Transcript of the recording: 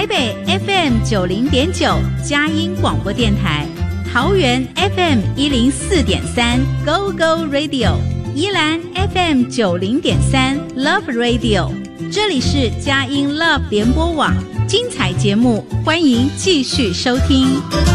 北 FM90.9 佳音广播电台，桃园 FM104.3 Go Go Radio， 宜兰 FM90.3 Love Radio， 这里是佳音 Love 联播网，精彩节目欢迎继续收听。